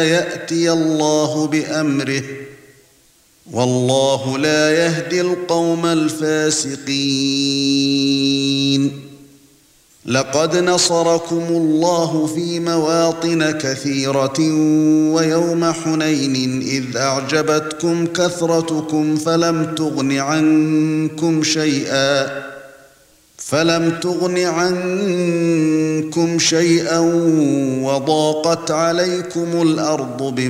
يأتي الله بأمره، والله لا يهدي القوم الفاسقين. لقد نصركم الله في مواطن كثيرة ويوم حنين إذ أعجبتكم كثرتكم فلم تغن عنكم شيئا وضاقت عليكم الأرض